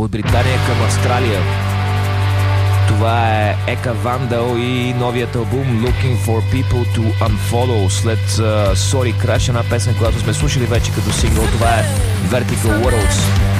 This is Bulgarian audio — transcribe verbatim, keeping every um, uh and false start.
от Британия към Австралия. Това е Ека Вандал и новият албум Looking for People to Unfollow след uh, Sorry Crash, една песен, която сме слушали вече като сингъл. Това е Vertical Worlds.